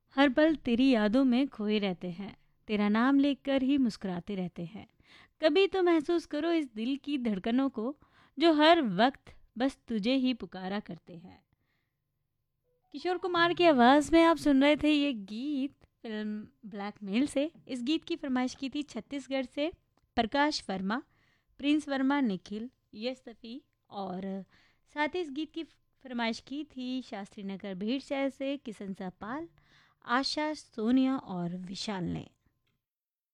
हर पल तेरी यादों में खोए रहते हैं, तेरा नाम लेकर ही मुस्कुराते रहते हैं। कभी तो महसूस करो इस दिल की धड़कनों को, जो हर वक्त बस तुझे ही पुकारा करते हैं। किशोर कुमार की आवाज़ में आप सुन रहे थे ये गीत फिल्म ब्लैकमेल से। इस गीत की फरमाइश की थी छत्तीसगढ़ से प्रकाश वर्मा, प्रिंस वर्मा, निखिल, यश सफ़ी और साथ ही इस गीत की फरमाइश की थी शास्त्री नगर भीड़ शहर से किशन सापाल, आशा, सोनिया और विशाल ने।